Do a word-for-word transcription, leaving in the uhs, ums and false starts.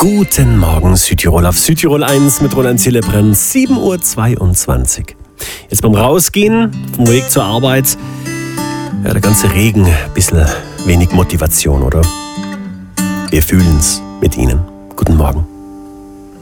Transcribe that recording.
Guten Morgen Südtirol auf Südtirol eins mit Roland Zillebrand, sieben Uhr zweiundzwanzig. Jetzt beim Rausgehen vom Weg zur Arbeit, ja, der ganze Regen, ein bisschen wenig Motivation, oder? Wir fühlen's mit Ihnen. Guten Morgen.